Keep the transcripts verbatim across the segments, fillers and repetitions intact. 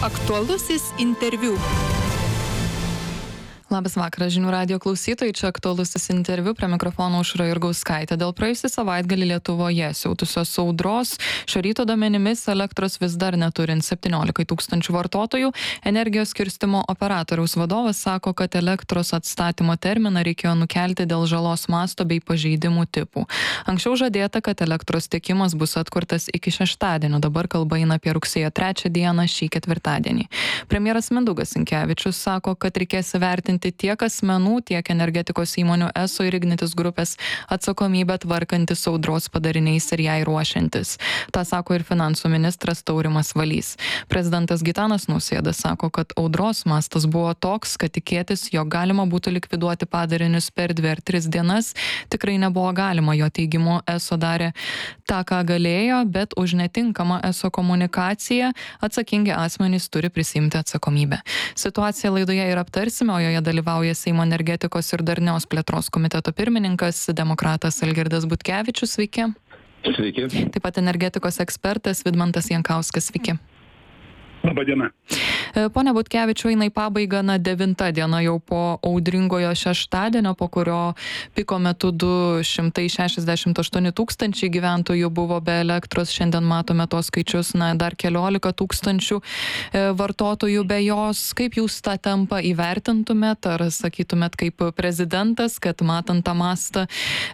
Aktualusis interviu. Labas vakaras, žinių radijo klausytojai, čia aktualusis interviu, prie mikrofono Aušra Jurgauskaitė. Dėl praėjusį savaitgalį Lietuvoje siautusios audros, šio ryto duomenimis elektros vis dar neturint septyniolika tūkstančių vartotojų. Energijos skirstymo operatoriaus vadovas sako, kad elektros atstatymo terminą reikėjo nukelti dėl žalos masto bei pažeidimų tipų. Anksčiau žadėta, kad elektros tiekimas bus atkurtas iki šeštadienio, dabar kalba eina apie rugsėjo trečią dieną šį ketvirtadienį. Premjeras Mindaugas Sinkevičius sako, kad reikės įvertinti tiek asmenų, tiek energetikos įmonių eso ir Ignitis grupės atsakomybę tvarkantis audros padariniais ir jai ruošiantis. Ta sako ir finansų ministras Taurimas Valys. Prezidentas Gitanas Nausėda sako, kad audros mastas buvo toks, kad tikėtis, jog galima būtų likviduoti padarinius per dvi ar tris dienas, tikrai nebuvo galima. Jo teigimu, eso darė tą, ką galėjo, bet už netinkamą eso komunikaciją atsakingi asmenys turi prisimti atsakomybę. Situaciją laidoje ir aptarsime, o joje dalyvauja Seimo energetikos ir darnios plėtros komiteto pirmininkas, demokratas Algirdas Butkevičius. Sveiki. Sveiki. Taip pat energetikos ekspertas Vidmantas Jankauskas. Sveiki. Labą dieną. Pone Butkevičiau, eina į pabaigą na devinta diena jau po audringojo šeštadienio, po kurio piko metu du šimtai šešiasdešimt aštuoni tūkstančiai gyventojų buvo be elektros. Šiandien matome tuos skaičius, na dar keliolika tūkstančių vartotojų be jos. Kaip jūs tą tempą įvertintumėt? Ar sakytumėt kaip prezidentas, kad matant tą mastą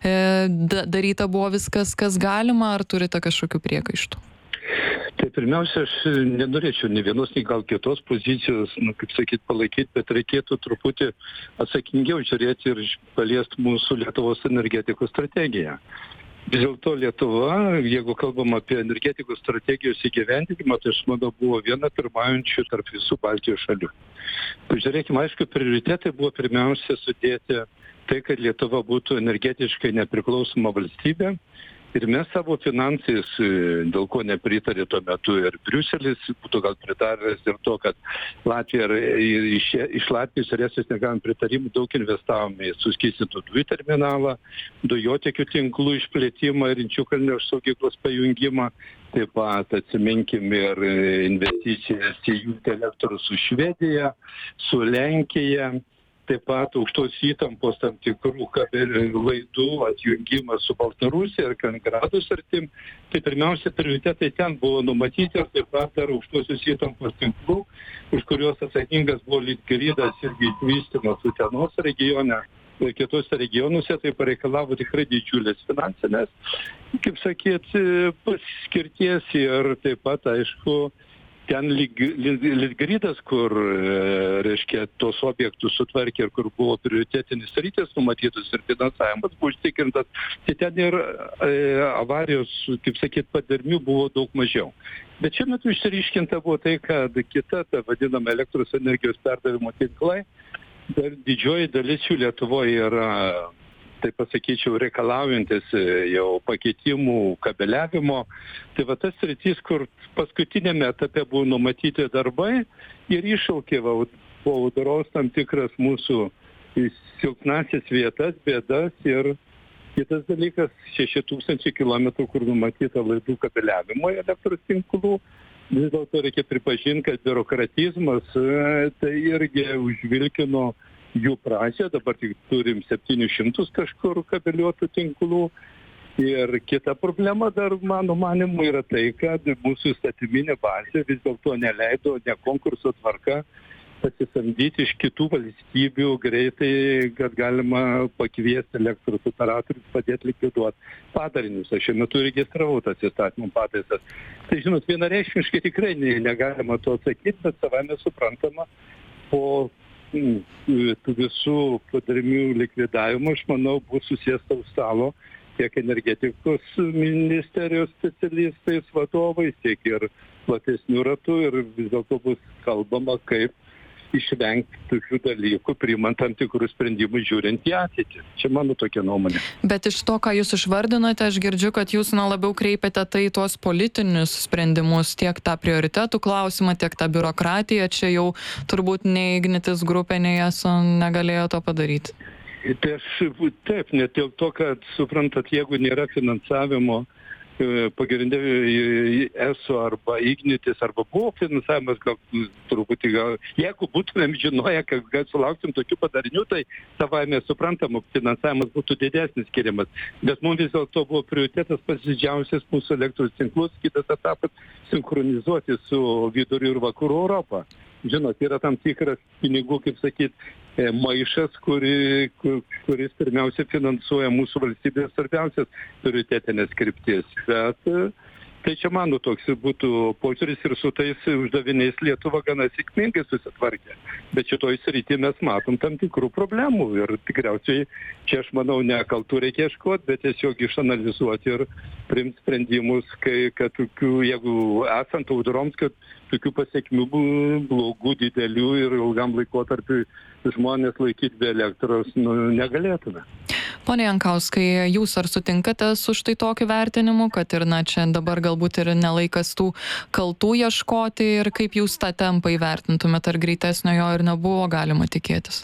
daryta buvo viskas, kas galima, ar turite kažkokių priekaištų? Tai pirmiausia, aš nenorėčiau nei vienos, nei gal kitos pozicijos, nu, kaip sakyt, palaikyti, bet reikėtų truputį atsakingiau žiūrėti ir paliesti mūsų Lietuvos energetikos strategiją. Vis dėlto Lietuva, jeigu kalbam apie energetikos strategijos įgyvendinimą, tai aš manau buvo viena pirmaujančių tarp visų Baltijos šalių. Pažiūrėkime, aišku, prioritetai buvo pirmiausia sudėti tai, kad Lietuva būtų energetiškai nepriklausoma valstybė. Ir mes savo finansais, dėl ko nepritarė tuo metu ir Briuselis, būtų gal pritaręs dėl to, kad Latvija ir iš, iš Latvijos ir Estijos negavom pritarimų, daug investavome į suskystintų dujų terminalą, dujotiekio tinklų išplėtimą ir Inčiukalnio saugyklos pajungimą. Taip pat atsiminkim ir investicijas į jų elektros su Švedija, su Lenkija. Taip pat aukštos įtampos tam tikrų laidų atjungimas su Baltarusija ir Kaliningrado sritim. Tai pirmiausia, prioritetai ten buvo numatyti ir taip pat dar aukštosios įtampos tinklų, už kurios atsakingas buvo Litgridas irgi vystymas Utenos regione ir kitose regionuose, tai pareikalavo tikrai didžiulės finansinės, kaip sakyt, paskirties ir taip pat, aišku, ten Litgridas, kur, reiškia, tos objektus sutvarkė ir kur buvo prioritetinis rytis numatytus ir finansavimas buvo užtikrintas, tai ten ir e, avarijos, kaip sakyt, padarnių buvo daug mažiau. Bet šiuo metu išsiryškinta buvo tai, kad kita, ta vadinama elektros energijos perdavimo tinklai, dar didžioji dalis jų Lietuvoje yra, tai pasakyčiau, reikalaujantis jau pakeitimų, kabeliavimo. Tai va tas sritis, kur paskutinėme etape buvo numatyti darbai ir iššaukė va, po audros tam tikras mūsų silpnąsias vietas, bėdas ir kitas dalykas, šeši tūkstančiai kilometrų, kur numatyta laidų kabeliavimo elektros tinklų. Vis dėlto reikia pripažinti, kad biurokratizmas tai irgi užvilkino jų pradžią, dabar tik turim septynis šimtus kažkur kabeliuotų tinklų. Ir kita problema dar, mano manimu, yra tai, kad mūsų įstatyminė bazė vis dėlto neleido ne konkurso tvarka pasisamdyti iš kitų valstybių greitai, kad galima pakviesti elektros operatorius padėti likviduoti padarinius. Aš šiuo metu registravau tas įstatymų pataisas. Tai, žinot, vienareikšmiškai tikrai negalima to atsakyti, bet savame suprantama, po tų visų padarinių likvidavimo, aš manau, bus susėsta už stalo tiek energetikos ministerijos specialistais, vadovais, tiek ir platesnių ratų ir vis dėlto bus kalbama, kaip išvengti tokių dalykų, priimant tam tikrus sprendimus žiūrint į ateitį. Čia mano tokia nuomonė. Bet iš to, ką jūs išvardinote, aš girdžiu, kad jūs na, labiau kreipiate tai tuos politinius sprendimus, tiek tą prioritetų klausimą, tiek tą biurokratiją. Čia jau turbūt nei Ignitis grupė, nei eso negalėjo to padaryti. Tai aš taip, net dėl to, kad suprantat, jeigu nėra finansavimo pagrindė eso arba Ignitis, arba buvo finansavimas, gal truputį gal, jeigu būtumėm žinoję, kad, kad sulauksim tokių padarinių, tai savaime suprantama, finansavimas būtų didesnis skiriamas. Bet mums vis dėlto buvo prioritetas pats didžiausias mūsų elektros tinklus, kitas etapas sinchronizuoti su Vidurio ir Vakarų Europą. Žinot, yra tam tikras pinigų, kaip sakyt, maišas, kuri, kur, kuris pirmiausia finansuoja mūsų valstybės svarbiausias prioritetinės kryptis. Bet tai čia mano toks būtų požiūris ir su tais uždaviniais Lietuva gana sėkmingai susitvarkė. Bet šitoj srity mes matom tam tikrų problemų ir tikriausiai čia aš manau ne kaltų reikia ieškoti, bet tiesiog išanalizuoti ir priimti sprendimus, kai, kad tokių, jeigu esant audroms, kad tokių pasiekmių blogų, didelių ir ilgam laikotarpiui žmonės laikyti be elektros nu, negalėtume. Pone Jankauskai, jūs ar sutinkate su štai tokiu vertinimu, kad ir na, čia dabar galbūt ir nelaikas tų kaltų ieškoti ir kaip jūs tą tempą įvertintumėte, ar greitesnio jo ir nebuvo galima tikėtis?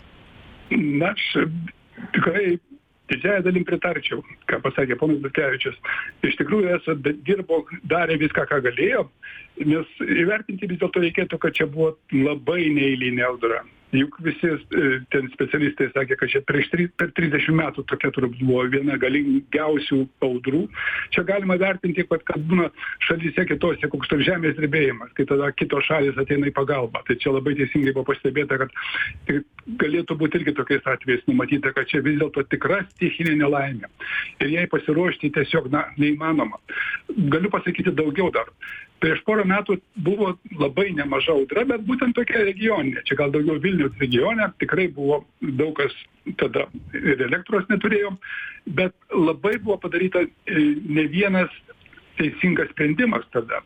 Na, aš tikrai didžiąją dalim pritarčiau, ką pasakė ponas Butkevičius. Iš tikrųjų, eso dirbo, darė viską, ką galėjo, nes įvertinti vis dėlto reikėtų, kad čia buvo labai neeilinė audra. Juk visi ten specialistai sakė, kad čia prieš per trisdešimt metų tokia turbūt buvo viena galingiausių audrų. Čia galima vertinti, kad, kad būna šalyse kitose, koks toks žemės drebėjimas, kai tada kitos šalys ateina į pagalbą. Tai čia labai teisingai buvo pastebėta, kad galėtų būti irgi tokiais atvejais numatyta, kad čia vis dėlto tikra stichinė nelaimė. Ir jai pasiruošti tiesiog na, neįmanoma. Galiu pasakyti daugiau dar. Prieš porą metų buvo labai nemaža audra, bet būtent tokia regioninė. Čia gal daugiau Vilniaus regione, tikrai buvo daug kas tada ir elektros neturėjom, bet labai buvo padaryta ne vienas teisingas sprendimas tada.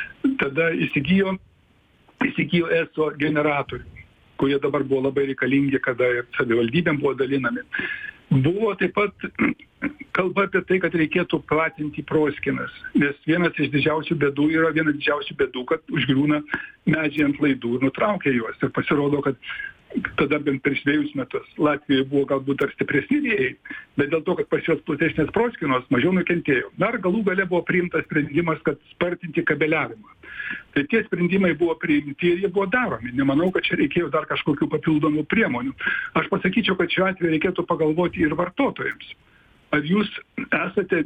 Tada įsigijo, įsigijo eso generatorių, kurie dabar buvo labai reikalingi, kada ir savivaldybėm buvo dalinami. Buvo taip pat kalba apie tai, kad reikėtų platinti proskynas, nes vienas iš didžiausių bėdų yra viena didžiausių bėdų, kad užgriūna medžiai ant laidų ir nutraukia juos. Ir pasirodo, kad tada bent prieš dviejus metus Latvijoje buvo galbūt dar stipresni vėjai, bet dėl to, kad pas juos platesnės proskynos mažiau nukentėjo. Dar galų gale buvo priimtas sprendimas, kad spartinti kabeliavimą. Tai tie sprendimai buvo priimti ir jie buvo daromi. Nemanau, kad čia reikėjo dar kažkokių papildomų priemonių. Aš pasakyčiau, kad šiuo atveju reikėtų pagalvoti ir vartotojams. Ar jūs esate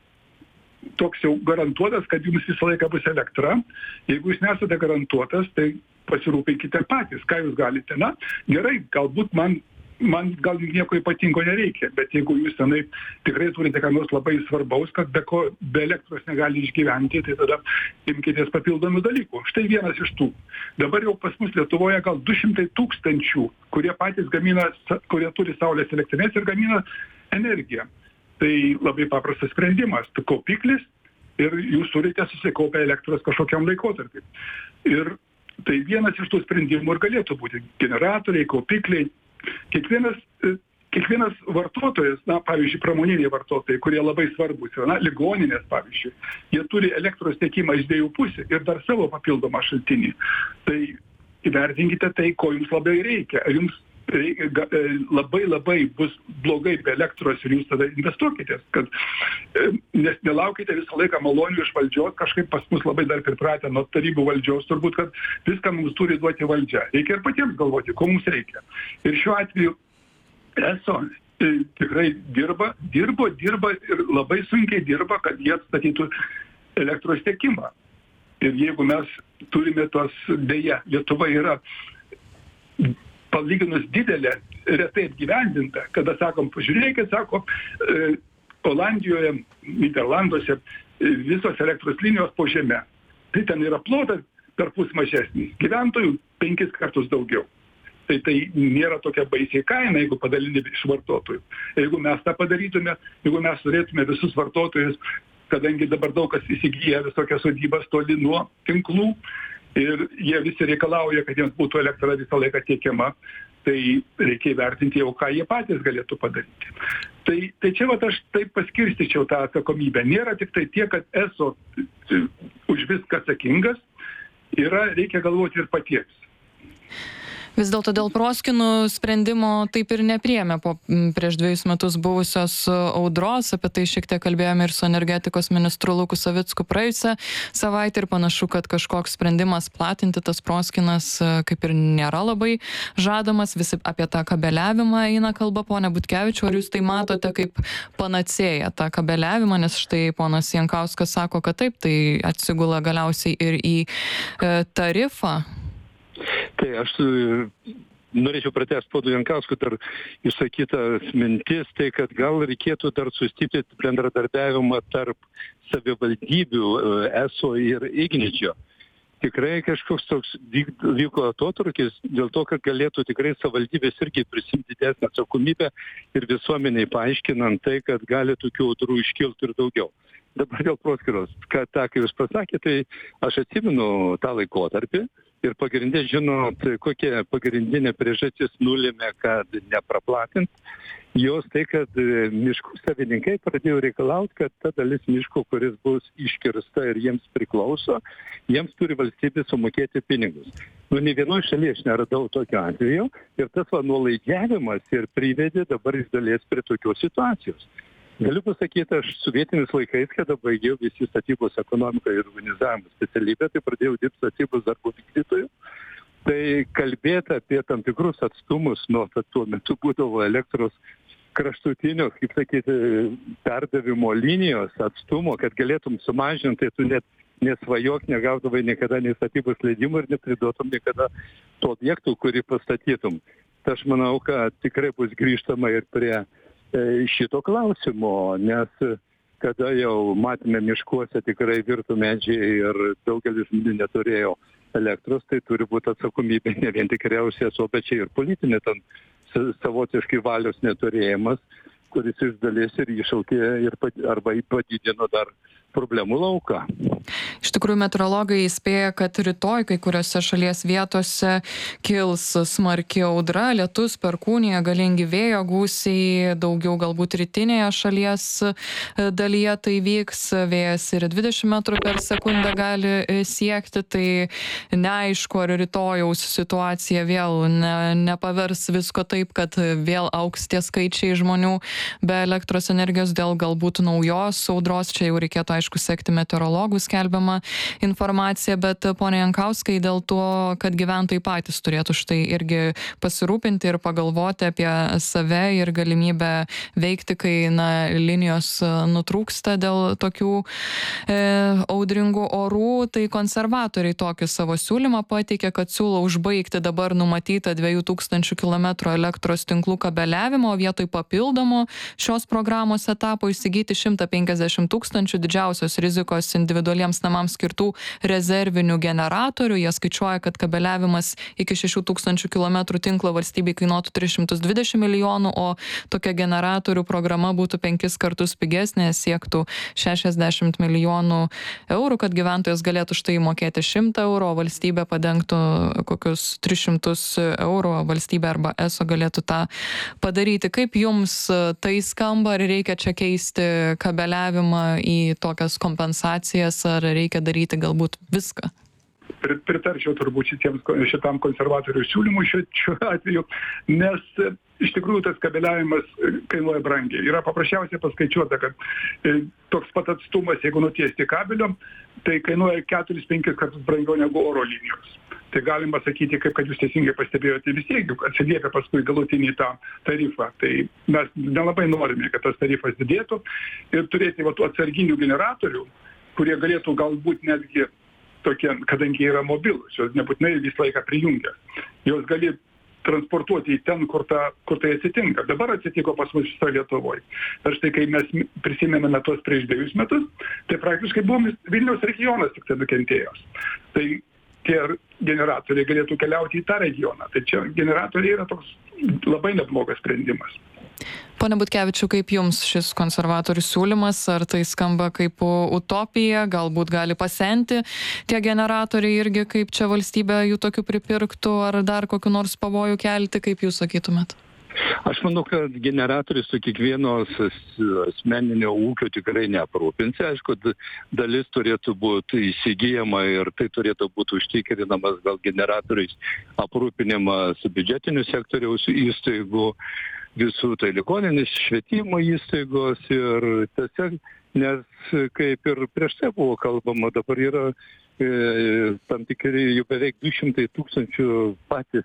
toks jau garantuotas, kad jums visą laiką bus elektra? Jeigu jūs nesate garantuotas, tai pasirūpinkite patys, ką jūs galite. Na, gerai, galbūt man, man gal nieko ypatingo nereikia, bet jeigu jūs tenai tikrai turite ką nors labai svarbaus, kad be, ko, be elektros negali išgyventi, tai tada imkitės papildomų dalykų. Štai vienas iš tų. Dabar jau pas mus Lietuvoje gal du šimtai tūkstančių, kurie patys gamina, kurie turi saulės elektrinės ir gamina energiją. Tai labai paprastas sprendimas. Kaupiklis ir jūs turite susikaupę elektros kažkokiam laikotarpiui. Ir tai vienas iš tų sprendimų ir galėtų būti generatoriai, kaupikliai. Kiekvienas, kiekvienas vartotojas, na, pavyzdžiui, pramoniniai vartotojai, kurie labai svarbus yra, na, ligoninės, pavyzdžiui, jie turi elektros tiekimą iš dviejų pusių ir dar savo papildomą šaltinį. Tai įvertinkite tai, ko jums labai reikia. Ar jums reikia, labai labai bus blogai be elektros ir jūs tada investuokite, kad, nes nelaukite visą laiką malonių iš valdžios, kažkaip pas mus labai dar pripratę nuo tarybų valdžios, turbūt, kad viską mums turi duoti valdžia. Reikia ir patiems galvoti, ko mums reikia. Ir šiuo atveju eso tikrai dirba, dirbo, dirba ir labai sunkiai dirba, kad jie atstatytų elektros tiekimą. Ir jeigu mes turime tos, dėja, Lietuva yra palyginus didelė, retai apgyvendinta, kada sakom, pažiūrėkit, sako, e, Olandijoje, Niderlanduose e, visos elektros linijos po žeme. Tai ten yra plotas perpus mažesnis, gyventojų penkis kartus daugiau. Tai tai nėra tokia baisiai kaina, jeigu padalini iš vartotojų. Jeigu mes tą padarytume, jeigu mes turėtume visus vartotojus, kadangi dabar daug kas įsigyja visokias sodybas toli nuo tinklų, ir jie visi reikalauja, kad jiems būtų elektra visą laiką tiekiama, tai reikia įvertinti jau, ką jie patys galėtų padaryti. Tai, tai čia vat aš taip paskirstyčiau tą atsakomybę. Nėra tik tai tiek, kad eso už viską atsakingas, yra, reikia galvoti ir patiems. Vis dėlto dėl proskynų sprendimo taip ir nepriėmė po prieš dvejus metus buvusios audros. Apie tai šiek tiek kalbėjome ir su energetikos ministru Luku Savicku praėjusią savaitę ir panašu, kad kažkoks sprendimas platinti tas proskynas kaip ir nėra labai žadamas. Visi apie tą kabeliavimą eina kalba. Pone Butkevičiau, ar jūs tai matote kaip panacėją tą kabeliavimą, nes štai ponas Jankauskas sako, kad taip, tai atsigula galiausiai ir į e, tarifą. Tai aš norėčiau pratęsti pono Jankausko dar išsakytas mintis, tai kad gal reikėtų dar sustiprinti bendradarbiavimą tarp savivaldybių ESO ir Igničio. Tikrai kažkoks toks vyko atotrūkis dėl to, kad galėtų tikrai savivaldybės irgi prisimti didesnę atsakomybę ir visuomeniai paaiškinant tai, kad gali tokių audrų iškilti ir daugiau. Dabar dėl proskyros, kad tą, kai jūs pasakėte, tai aš atsimenu tą laikotarpį ir pagrindė žinot, kokia pagrindinė priežastis nulėmė, kad nepraplatint jos tai, kad miškų savininkai pradėjo reikalauti, kad ta dalis miško, kuris bus iškirsta ir jiems priklauso, jiems turi valstybė sumokėti pinigus. Nu, ne vienoje šalyje aš neradau tokio atveju ir tas va nuolaidžiavimas ir privedė dabar iš dalies prie tokios situacijos. Galiu pasakyti, aš sovietiniais laikais, kada baigiau visi statybos ekonomiką ir urbanizavimo specialybę, tai pradėjau dirbti statybos darbo vykdytojų. Tai kalbėti apie tam tikrus atstumus nuo tuo metu būdavo elektros kraštutinio, kaip sakyti, perdavimo linijos atstumo, kad galėtum sumažinti, tai tu net nesvajok, negaudavai niekada nei statybos leidimų ir nepriduotum niekada to objektų, kurį pastatytum. Tai aš manau, kad tikrai bus grįžtama ir prie šito klausimo, nes kada jau matėme miškuose tikrai virtų medžiai ir daugelis žmonių neturėjo elektros, tai turi būti atsakomybė ne vien tikriausiai ESO, bet čia ir politinė ten savotiškai valios neturėjimas, kuris iš dalies ir iššaukė ir arba padidino dar problemų lauką. Iš tikrųjų, meteorologai įspėja, kad rytoj kai kuriuose šalies vietose kils smarki audra, lietus, perkūnija, galingi vėjo gūsiai, daugiau galbūt rytinėje šalies dalyje tai vyks, vėjas ir dvidešimt metrų per sekundę gali siekti, tai neaišku, ar rytojaus situacija vėl ne, nepavers visko taip, kad vėl auks tie skaičiai žmonių be elektros energijos dėl galbūt naujos audros, čia jau reikėtų aišku sekti meteorologų skelbiamą informaciją, bet pone Jankauskai, dėl to, kad gyventojai patys turėtų štai irgi pasirūpinti ir pagalvoti apie save ir galimybę veikti, kai na, linijos nutrūksta dėl tokių e, audringų orų, tai konservatoriai tokį savo siūlymą pateikė, kad siūlo užbaigti dabar numatytą dviejų tūkstančių kilometrų elektros tinklų kabeliavimo, vietoj papildomo šios programos etapo įsigyti šimtą penkiasdešimt tūkstančių didžiausios rizikos individualiems namams skirtų rezervinių generatorių. Jie skaičiuoja, kad kabeliavimas iki šešių tūkstančių kilometrų tinklo valstybei kainuotų tris šimtus dvidešimt milijonų, o tokia generatorių programa būtų penkis kartus pigesnė, siektų šešiasdešimt milijonų eurų, kad gyventojas galėtų štai mokėti šimtą eurų, o valstybė padengtų kokius tris šimtus eurų, valstybė arba ESO galėtų tą padaryti. Kaip jums tai skamba, ar reikia čia keisti kabeliavimą į tokias kompensacijas, ar reikia daryti galbūt viską? Pritarčiau turbūt šitiems, šitam konservatorių siūlymui šiuo, šiuo atveju, nes iš tikrųjų tas kabeliavimas kainuoja brangiai. Yra paprasčiausiai paskaičiuota, kad e, toks pat atstumas, jeigu nutiesti kabelio, tai kainuoja keturis penkis kartus brangiau negu oro linijos. Tai galima sakyti, kaip kad jūs teisingai pastebėjote, vis tiek atsiliepia paskui galutinį tą tarifą. Tai mes nelabai norime, kad tas tarifas didėtų ir turėti va, tų atsarginių generatorių, kurie galėtų galbūt netgi tokie, kadangi yra mobilus, jos nebūtinai visą laiką prijungia. Jos gali transportuoti į ten, kur, ta, kur tai atsitinka. Dabar atsitiko pas mus viso Lietuvoje. Ir štai, kai mes prisimėmėme tos prieš dviejus metus, tai praktiškai buvo Vilniaus regionas tik tai nukentėjęs. Tai tie generatoriai galėtų keliauti į tą regioną. Tai čia generatoriai yra toks labai neblogas sprendimas. Pone Butkevičiau, kaip jums šis konservatorių siūlymas? Ar tai skamba kaip utopija? Galbūt gali pasenti tie generatoriai irgi, kaip čia valstybė jų tokių pripirktų, ar dar kokiu nors pavojų kelti, kaip jūs sakytumėt? Aš manau, kad generatorius su kiekvienos asmeninio ūkio tikrai neaprūpins. Aišku, dalis turėtų būti įsigyjama ir tai turėtų būti užtikrinamas gal generatoriais aprūpinimas biudžetinių sektoriaus įstaigų, visų tai ligoninės, švietimo įstaigos ir tiesiog, nes kaip ir prieš tai buvo kalbama, dabar yra e, tam tikri jau beveik du šimtai tūkstančių patys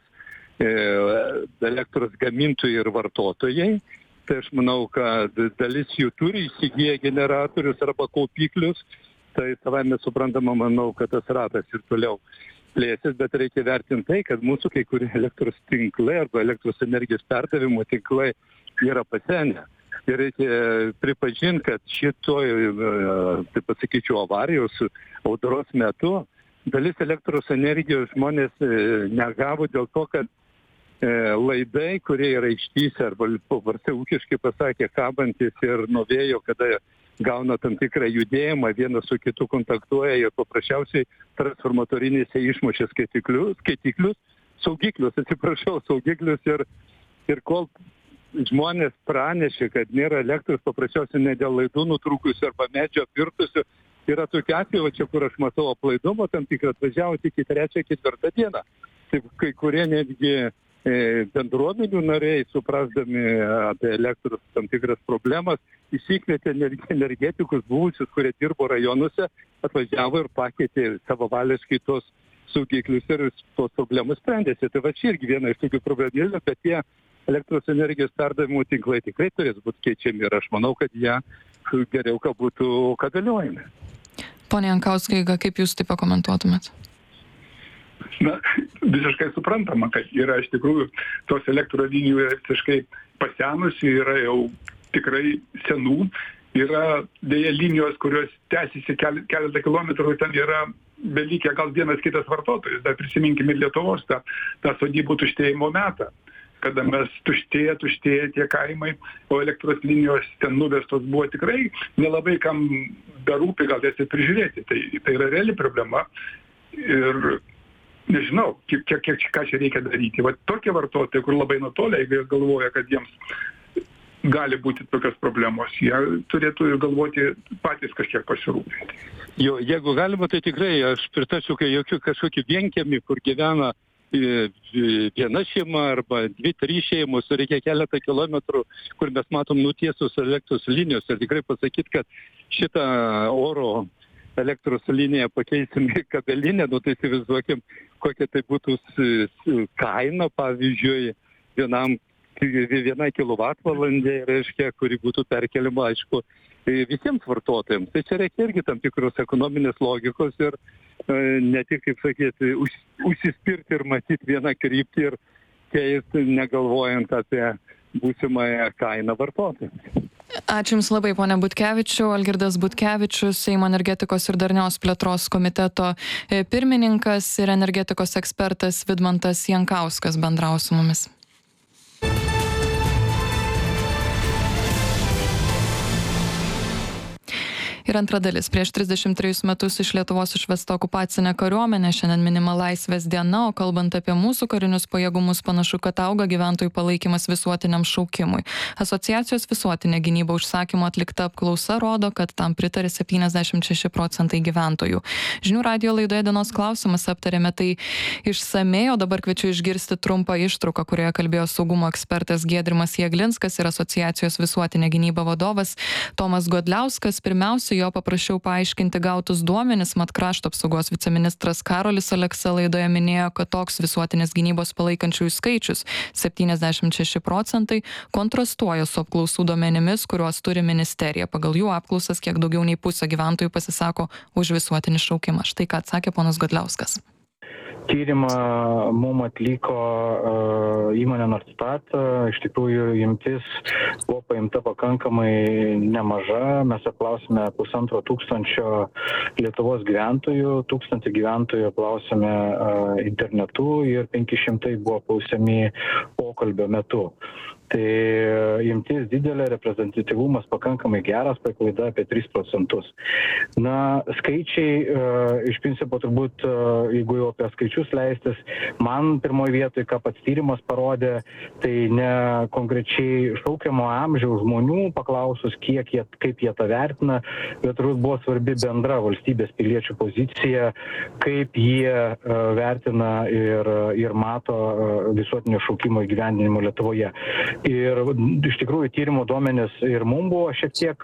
elektros gamintojai ir vartotojai. Tai aš manau, kad dalis jų turi įsigiję generatorius arba kaupiklius. Tai savaime suprantama, manau, kad tas ratas ir toliau plėsis, bet reikia vertinti tai, kad mūsų kai kurie elektros tinklai arba elektros energijos perdavimo tinklai yra pasenę. Ir reikia pripažinti, kad šitoj, taip pasakyčiau, avarijos audros metu dalis elektros energijos žmonės negavo dėl to, kad laidai, kurie yra ištįsę arba paprastai ūkiškai pasakė, kabantis ir nuo vėjo, kada gauna tam tikrą judėjimą, vienas su kitu kontaktuoja ir paprasčiausiai transformatorinėse išmušė skaitiklius, skaitiklius, saugiklius, atsiprašau, saugiklius ir, ir kol žmonės pranešė, kad nėra elektros, paprasčiausiai ne dėl laidų nutrūkusių arba medžio apvirtusių, yra tokia atveju, čia kur aš matau aplaidumą, tam tikrą atvažiavo tik į trečią, ketvirtą dieną. Taip, kai kurie netgi bendruomenių nariai, suprasdami apie elektros tam tikras problemas, įsikvietė energetikus buvusius, kurie dirbo rajonuose, atvažiavo ir pakeitė savavališkai tos saugiklius ir tos problemos sprendėsi. Tai va čia irgi viena iš tokių problemėlių, kad tie elektros energijos perdavimo tinklai tikrai turės būti keičiami ir aš manau, kad jie geriau, kad būtų kabeliuojami. Pone Jankauskai, kaip jūs tai pakomentuotumėt? Na, visiškai suprantama, kad yra iš tikrųjų tos elektrolinijų visiškai pasenusių, yra jau tikrai senų, yra dėja linijos, kurios tęsiasi keletą kilometrų, ten yra belikę gal vienas kitas vartotojas, dar prisiminkime Lietuvos tą, tą sodybų tuštėjimo metą, kada mes tuštėja, tuštėja tie kaimai, o elektros linijos ten nuvestos buvo tikrai nelabai kam berūpi gal jas ir prižiūrėti. Tai, tai yra reali problema ir nežinau, kiek, kiek, kiek, ką čia reikia daryti. Va tokie vartotojai, kur labai nutolę, jeigu jie galvoja, kad jiems gali būti tokios problemos, jie turėtų galvoti patys kažkiek pasirūpinti. Jo, jeigu galima, tai tikrai aš pritačiau, kai jokių kažkokį vienkiemį, kur gyvena viena šeima arba dvi, trys šeimos, reikia keletą kilometrų, kur mes matom nutiesus elektros linijos ir tikrai pasakyti, kad šitą oro elektros liniją pakeisime į kabelinę, nu tai įsivaizduokim, kokia tai būtų kaina, pavyzdžiui, vienam, vienai kilovatvalandė, reiškia, kuri būtų perkeliama, aišku, visiems vartotojams. Tai čia reikia irgi tam tikros ekonominės logikos ir ne tik, kaip sakyti, už, užsispirti ir matyti vieną kryptį ir keisti, negalvojant apie būsimąją kainą vartotojams. Ačiū Jums labai, pone Butkevičiau. Algirdas Butkevičius, Seimo energetikos ir darnios plėtros komiteto pirmininkas ir energetikos ekspertas Vidmantas Jankauskas bendravo su mumis. Ir antra dalis. Prieš trisdešimt trejus metus iš Lietuvos išvesta okupacinė kariuomenė, šiandien minima Laisvės diena, o kalbant apie mūsų karinius pajėgumus, panašu, kad auga gyventojų palaikymas visuotiniam šaukimui. Asociacijos visuotinė gynyba užsakymo atlikta apklausa rodo, kad tam pritarė septyniasdešimt šeši procentai gyventojų. Žinių radijo laidoje dienos klausimas aptarėme tai išsamei, o dabar kviečiu išgirsti trumpą ištrauką, kurioje kalbėjo saugumo ekspertas Giedrimas Jeglinskas ir asociacijos visuotinė gynyba vadovas Tomas Godliauskas. Pirmiausia, jo paprašiau paaiškinti gautus duomenis, mat krašto apsaugos viceministras Karolis Aleksa laidoje minėjo, kad toks visuotinės gynybos palaikančiųjų skaičius septyniasdešimt šeši procentai kontrastuoja su apklausų duomenimis, kuriuos turi ministerija. Pagal jų apklausas kiek daugiau nei pusė gyventojų pasisako už visuotinį šaukimą. Štai ką atsakė ponas Godliauskas. Tyrimą mum atliko uh, įmonė Nordstat. Iš tikrųjų, imtis buvo paimta pakankamai nemaža. Mes aplausime pusantro tūkstančio Lietuvos gyventojų, tūkstantį gyventojų aplausime uh, internetu ir penki šimtai buvo apklausiami pokalbio metu. Tai imtis didelė, reprezentatyvumas pakankamai geras, paklaida apie tris procentus. Na, skaičiai, iš principo turbūt, jeigu jau apie skaičius leistis, man pirmoje vietoje, ką pats tyrimas parodė, tai ne konkrečiai šaukiamo amžiaus žmonių paklausus, kiek jie, kaip jie tą vertina, bet turbūt buvo svarbi bendra valstybės piliečių pozicija, kaip jie vertina ir, ir mato visuotinio šaukimo įgyvendinimo Lietuvoje. Ir iš tikrųjų tyrimo duomenys ir mums buvo šiek tiek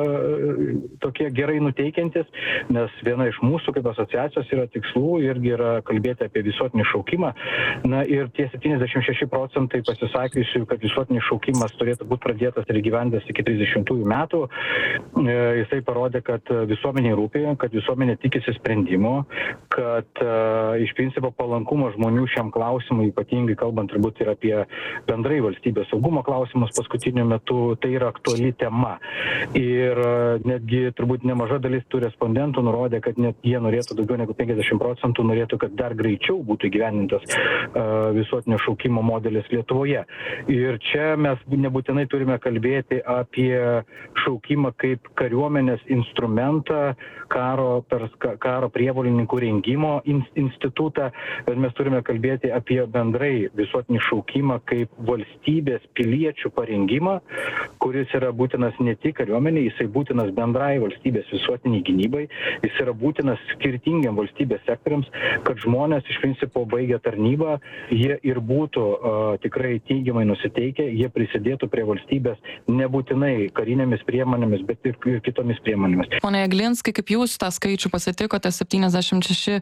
tokie gerai nuteikiantis, nes viena iš mūsų kaip asociacijos yra tikslų irgi yra kalbėti apie visuotinį šaukimą. Na ir tie septyniasdešimt šeši procentai pasisakiusių, kad visuotinis šaukimas turėtų būti pradėtas ir įgyvendintas iki trisdešimtųjų metų, jisai parodė, kad visuomeniai rūpi, kad visuomenė tikisi sprendimo, kad iš principo palankumo žmonių šiam klausimui, ypatingai kalbant turbūt ir apie bendrai valstybės saugumo klausimus paskutiniu metu, tai yra aktuali tema. Ir netgi turbūt nemaža dalis tų respondentų nurodė, kad net jie norėtų daugiau negu penkiasdešimt procentų norėtų, kad dar greičiau būtų įgyvendintas uh, visuotinio šaukimo modelis Lietuvoje. Ir čia mes nebūtinai turime kalbėti apie šaukimą kaip kariuomenės instrumentą, karo, per karo prievolininkų rengimo institutą, bet mes turime kalbėti apie bendrai visuotinį šaukimą kaip valstybės piliečių parengimą, kuris yra būtinas ne tik kariuomeniai, jisai būtinas bendrai valstybės visuotiniai gynybai, jis yra būtinas skirtingiam valstybės sektoriams, kad žmonės iš principo baigę tarnybą, jie ir būtų uh, tikrai teigiamai nusiteikę, jie prisidėtų prie valstybės nebūtinai karinėmis priemonėmis, bet ir, ir kitomis priemonėmis. Pone Jeglinskai, kaip jūs tą skaičių pasitikote, septyniasdešimt šeši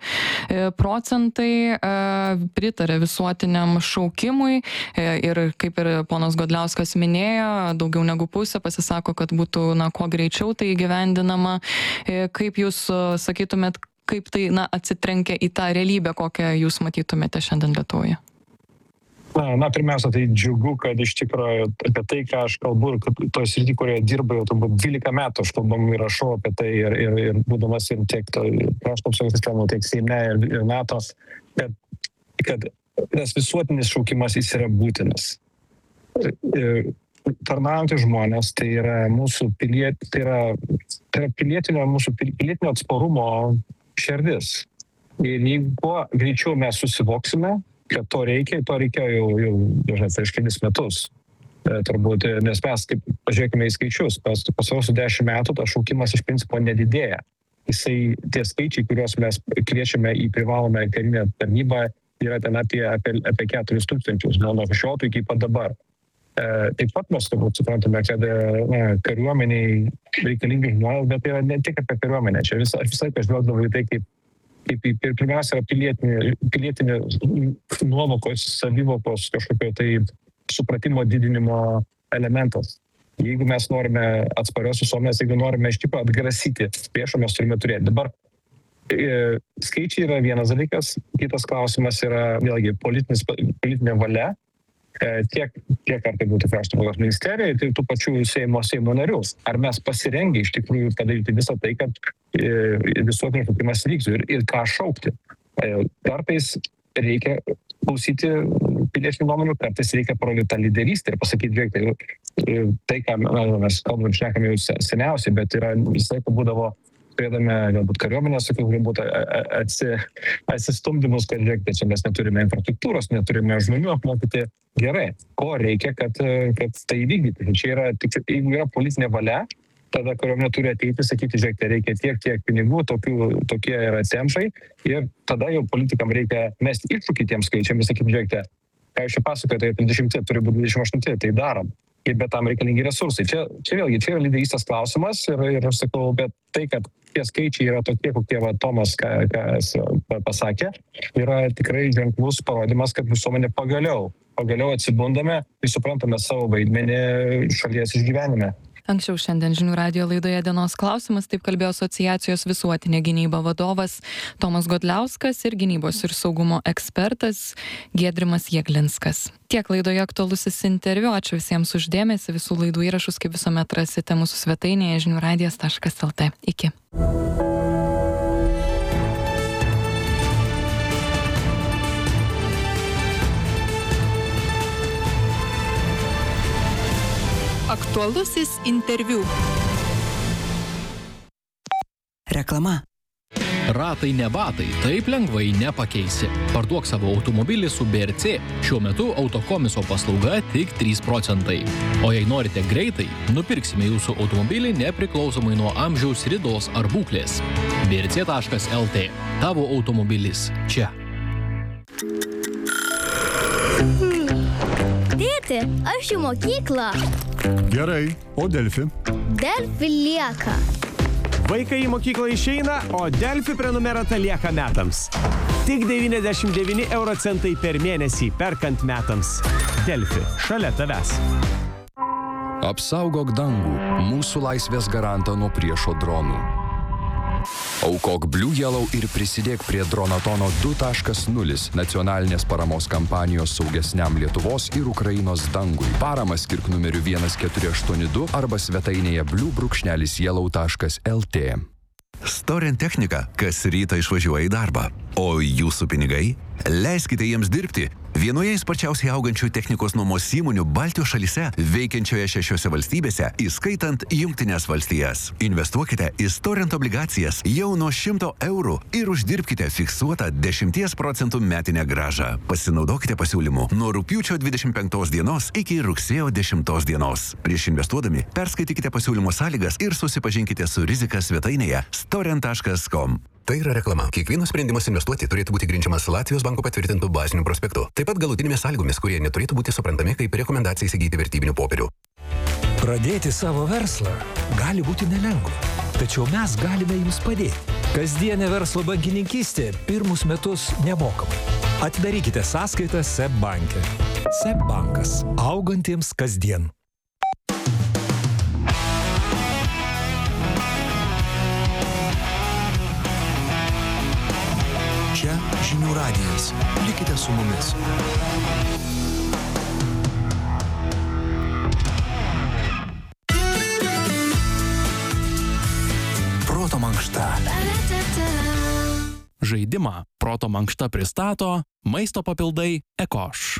procentai pritarė visuotiniam šaukimui ir kaip ir ponas Godliauskas minėjo, daugiau negu pusė pasisako, kad būtų na, kuo greičiau tai įgyvendinama. Kaip jūs sakytumėt, kaip tai na, atsitrenkia į tą realybę, kokią jūs matytumėte šiandien Lietuvoje? Na, na, pirmiausia, tai džiugu, kad iš tikrųjų apie tai, ką aš kalbu, ir kad toj srity, kurioje dirba jau turbūt dvylika metų, aš kalbam ir rašau apie tai, ir, ir, ir būdamas ir tiek krašto apsaugos sistemų, tiek Seime ir, ir NATO, kad, kad tas visuotinis šaukimas jis yra būtinas. Tarnaujantys žmonės, tai yra mūsų piliet, tai yra, tai yra pilietinio, mūsų pilietinio atsparumo šerdis. Ir jeigu kuo greičiau mes susivoksime, kad to reikia, to reikia jau, jau žinai, prieš kelis metus. E, turbūt, nes mes, kaip pažiūrėkime į skaičius, pas pasarosius dešimt metų tas šaukimas iš principo nedidėja. Jisai, tie skaičiai, kuriuos mes kviečiame į privalomą karinę tarnybą, yra ten apie, apie, apie keturis tūkstančius, nuo šešioliktų iki pat dabar. E, taip pat mes turbūt suprantame, kad na, kariuomeniai reikalingi žmonės, bet tai yra ne tik apie kariuomenę. Čia vis, aš visai pažvelgdavau į tai, kaip kaip ir pirmiausia yra pilietinė, pilietinė nuovokos, savivokos kažkokio tai supratimo didinimo elementas. Jeigu mes norime atsparios visuomenės, jeigu norime iš tikrųjų atgrasyti priešą, mes turime turėti. Dabar e, skaičiai yra vienas dalykas, kitas klausimas yra vėlgi politinė valia, e, tiek, tiek ar tai būtų krašto apsaugos ministerija, tai tų pačių Seimo, Seimo narių. Ar mes pasirengę iš tikrųjų padaryti visą tai, kad visuotinis šaukimas vyktų ir, ir ką šaukti. Kartais reikia klausyti piliečių nuomonių, kartais reikia parodyti tą lyderystę ir pasakyti, žiūrėkite, tai, ką mes kalbam ir šnekame jau seniausiai, bet yra visai būdavo, turėdame galbūt kariuomenės, galbūt atsi, atsistumdymus, kad žiūrėkite, čia mes neturime infrastruktūros, neturime žmonių apmokyti. Gerai, ko reikia, kad, kad tai įvykdyti. Čia yra, tik, jeigu yra politinė valia, tada kariuomenė turi ateiti, sakyti, žiūrėkite, reikia tiek, tiek pinigų, tokių, tokie yra tempai, ir tada jau politikam reikia mesti iššūkį tiems skaičiams, sakyti, žiūrėkite, ką jūs čia pasakojate, tai dvidešimt, turi būti dvidešimt aštuoni, tai darom. Bet tam reikalingi resursai. Čia, čia vėlgi, čia yra lyderystės klausimas ir, ir aš sakau, bet tai, kad tie skaičiai yra tokie, kokie va, Tomas ką, ką pasakė, yra tikrai ženklus parodimas, kad visuomenė pagaliau, pagaliau atsibundame ir suprantame savo vaidmenį šalies išgyvenime. Anksčiau šiandien Žinių radijo laidoje Dienos klausimas taip kalbėjo asociacijos Visuotinė gynyba vadovas Tomas Godliauskas ir gynybos ir saugumo ekspertas Giedrimas Jeglinskas. Tiek laidoje aktualusis interviu. Ačiū visiems už dėmesį. Visų laidų įrašus kaip visuomet rasite mūsų svetainėje žinių radijas taškas lt. Iki. Aktualusis interviu. Reklama. Ratai ne batai, taip lengvai nepakeisi. Parduok savo automobilį su B R C. Šiuo metu autokomiso paslauga tik trys procentai. O jei norite greitai, nupirksime jūsų automobilį nepriklausomai nuo amžiaus, ridos ar būklės. B R C taškas L T. Tavo automobilis čia. Tėti, aš į mokyklą. Gerai, o Delfi? Delfi lieka. Vaikai į mokyklą išeina, o Delfi prenumerata lieka metams. Tik devyniasdešimt devyni euro centai per mėnesį perkant metams. Delfi, šalia tavęs. Apsaugok dangų, mūsų laisvės garantą nuo priešo dronų. Aukok Blue Yellow ir prisidėk prie Dronatono du taškas nulis nacionalinės paramos kampanijos saugesniam Lietuvos ir Ukrainos dangui. Paramą skirk numeriu vienas keturi aštuoni du arba svetainėje blue brūkšnelis yellow taškas L T. Storent technika kas rytą išvažiuoja į darbą. O jūsų pinigai? Leiskite jiems dirbti. Vienoje sparčiausiai augančių technikos nuomos įmonių Baltijos šalyse, veikiančioje šešiose valstybėse, įskaitant Jungtines valstijas. Investuokite į Storent obligacijas jau nuo šimto eurų ir uždirbkite fiksuotą dešimties procentų metinę grąžą. Pasinaudokite pasiūlymu nuo rugpjūčio dvidešimt penktos dienos iki rugsėjo dešimtos dienos. Prieš investuodami perskaitykite pasiūlymo sąlygas ir susipažinkite su rizika svetainėje storent taškas com. Tai yra reklama. Kiekvienas sprendimas investuoti turėtų būti grindžiamas Latvijos banko patvirtintų bazinių prospektų. Taip pat galutinėmis sąlygomis, kurie neturėtų būti suprantami kaip rekomendacija įsigyti vertybinių popierių. Pradėti savo verslą gali būti nelengva, tačiau mes galime jums padėti. Kasdienė verslo bankininkystė pirmus metus nemokamai. Atidarykite sąskaitą S E B banke. S E B bankas. Augantiems kasdien. Čia žinių radijas. Likite su mumis. Proto mankšta. Žaidimą Proto mankšta pristato maisto papildai Ekoš.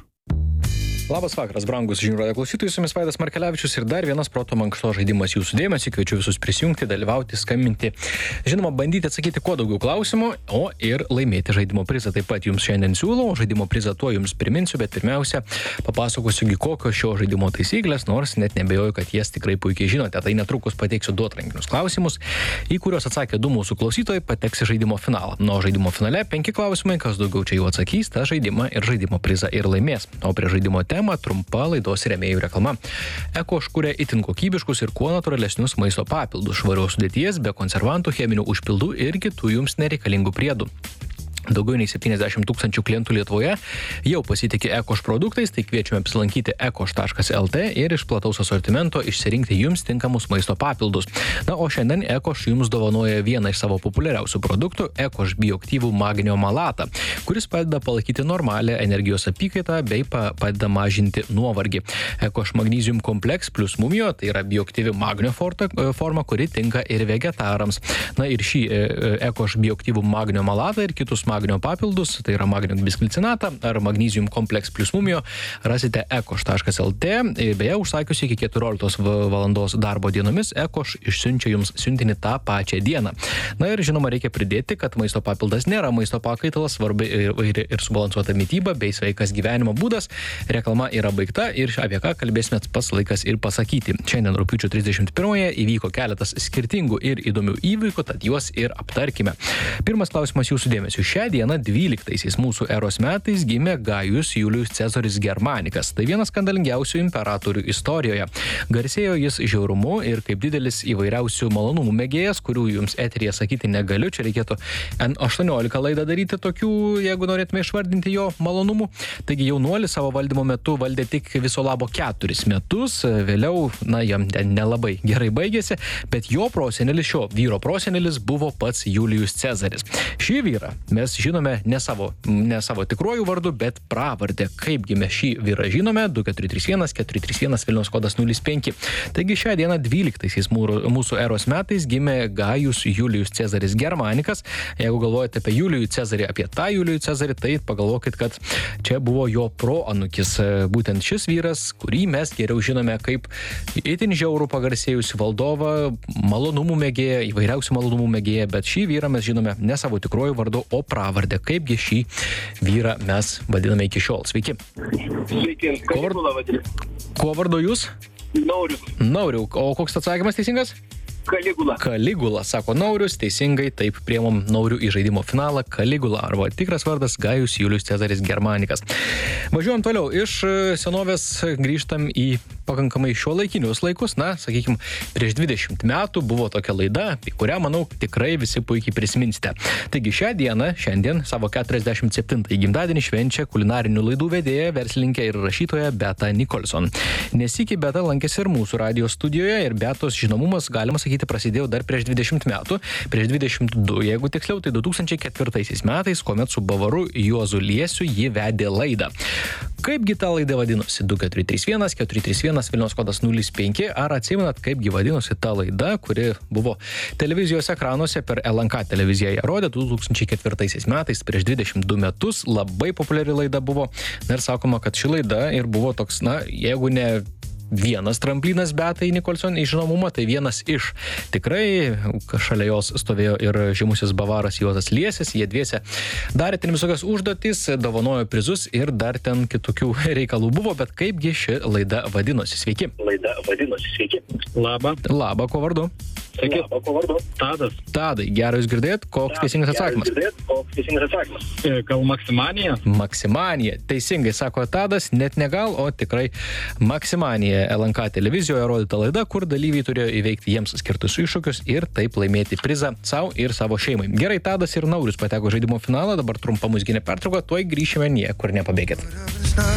Labas vakaras, brangus žinių radijo klausytojai, su jumis Vaidas Markelevičius ir dar vienas proto mankštos žaidimas jūsų dėmesį. Kviečiu visus prisijungti, dalyvauti, skambinti. Žinoma, bandyti atsakyti kuo daugiau klausimų, o ir laimėti žaidimo prizą. Taip pat jums šiandien siūlau, žaidimo prizą tuo jums priminsiu, bet pirmiausia, papasakosiu, kokios šio žaidimo taisyklės, nors net nebejoju, kad jas tikrai puikiai žinote. Tai netrukus pateiksiu du atrankinius klausimus, į kuriuos atsakė du mūsų klausytojai, pateks į žaidimo finalą. Nuo žaidimo finale penki klausimai, kas daugiau čia jau atsakys, tą žaidimą ir žaidimo prizą ir laimės. O prie žaidimo tema trumpa laidos rėmėjų reklama. Ekoš kuria itin kokybiškus ir kuo natūralesnius maisto papildus, švarios sudėties, be konservantų, cheminių užpildų ir kitų jums nereikalingų priedų. Daugiau nei septyniasdešimt tūkstančių klientų Lietuvoje jau pasitikė Ekoš produktais, tai kviečiame apsilankyti ekoš taškas L T ir iš plataus asortimento išsirinkti jums tinkamus maisto papildus. Na, o šiandien Ekoš jums dovanoja vieną iš savo populiariausių produktų – Ekoš bioaktyvų magnio malatą, kuris padeda palaikyti normalią energijos apykaitą bei padeda mažinti nuovargį. Ekoš magnesium kompleks plus mumio, tai yra bioaktyvi magnio forma, kuri tinka ir vegetarams. Na ir šį Ekoš bioaktyvų magnio malatą ir kitus magnio papildus, tai yra magnio bisglicinatą ar magnesium kompleks plus mumio, rasite ekoš taškas L T. Beje, užsakius iki keturioliktos valandos darbo dienomis, Ekoš išsiunčia jums siuntinį tą pačią dieną. Na ir žinoma, reikia pridėti, kad maisto papildas nėra maisto pakaitalas, svarbi ir, ir, ir subalansuota mityba bei sveikas gyvenimo būdas. Reklama yra baigta ir apie ką kalbėsime pats laikas ir pasakyti. Šiandien rugpjūčio trisdešimt pirmąją įvyko keletas skirtingų ir įdomių įvykių, tad juos ir aptarkime. Pirmas klausimas jūsų dėmesio. Šią dieną dvyliktaisiais mūsų eros metais gimė Gajus Julijus Cezaris Germanikas. Tai vienas skandalingiausių imperatorių istorijoje. Garsėjo jis žiaurumu ir kaip didelis įvairiausių malonumų mėgėjas, kurių jums eteryje sakyti negaliu. Čia reikėtų N aštuoniolika laidą daryti tokių, jeigu norėtume išvardinti jo malonumų. Taigi jaunuolis savo valdymo metu valdė tik viso labo keturis metus. Vėliau, na, jam nelabai gerai baigėsi, bet jo prosenelis, šio vyro prosenelis buvo pats Julijus Cezaris. Šį vyrą mes mes žinome ne savo, ne savo tikruoju vardu, bet pravardę. Kaipgi mes šį vyrą žinome? du keturi trys vienas keturi trys vienas Vilniaus kodas nulis penki. Taigi šią dieną dvyliktaisiais mūsų eros metais gimė Gajus Julijus Cezaris Germanikas. Jeigu galvojate apie Julijų Cezarį, apie tą Julijų Cezarį, tai pagalvokit, kad čia buvo jo proanūkis. Būtent šis vyras, kurį mes geriau žinome kaip itin žiaurų pagarsėjusi valdovą, malonumų mėgėją, įvairiausių malonumų mėgėją, bet šį vyrą mes žinome ne savo tikruoju vardu, o pravardę. Kaipgi šį vyrą mes vadiname iki šiol. Sveiki. Sveiki. Kuo vardu, kuo vardu jūs? Naurius. Nauriu. O koks atsakymas teisingas? Kaligula. Kaligula, sako Naurius, teisingai, taip priemom Naurių į žaidimo finalą. Kaligula, arba tikras vardas Gajus Julijus Cezaris Germanikas. Važiuojam toliau. Iš senovės grįžtam į pakankamai šiuolaikinius laikus. Na, sakykime, prieš dvidešimt metų buvo tokia laida, apie kurią, manau, tikrai visi puikiai prisiminsite. Taigi šią dieną, šiandien, savo keturiasdešimt septintąjį gimtadienį švenčia kulinarinių laidų vedėja, verslininkė ir rašytoja Beata Nicholson. Nesikį Beata lankėsi ir mūsų radio studijoje ir Beatos žinomumas, galima sakyti, prasidėjo dar prieš dvidešimt metų, prieš dvidešimt du, jeigu tiksliau, tai du tūkstančiai ketvirtaisiais metais, kuomet su bavaru Juozu Liesiu ji vedė laidą. Kaipgi ta laida vadinosi? du keturi trys vienas keturi trys vienas Vilniaus kodas nulis penki. Ar atsimenat, kaipgi vadinosi ta laida, kuri buvo televizijos ekranuose per L N K televiziją ją rodė du tūkstančiai ketvirtaisiais metais, prieš dvidešimt du metus, labai populiari laida buvo. Na ir sakoma, kad ši laida ir buvo toks, na, jeigu ne vienas tramplinas Beatai Nicholson į žinomumą, tai vienas iš. Tikrai šalia jos stovėjo ir žymusis bavaras Juozas Liesis, jie dviese darė ten visokias užduotis, dovanojo prizus ir dar ten kitokių reikalų buvo, bet kaipgi ši laida vadinosi? Sveiki. Laida vadinosi, sveiki. Labą. Labą, kuo vardu? Sveiki. Labą, kuo vardu? Tadas. Tadai, gerai jūs girdėt, koks teisingas atsakymas? Girdėt, koks teisingas atsakymas? Gal Maksimanija? Maksimanija. Teisingai sako Tadas, net ne gal, o tikrai Maksimanija. L N K televizijoje rodyta laida, kur dalyviai turėjo įveikti jiems skirtus iššūkius ir taip laimėti prizą savo ir savo šeimai. Gerai, Tadas ir Naurius pateko žaidimo finalą, dabar trumpa muzikinė pertrauka, tuoj grįšime, niekur nepabėgėt.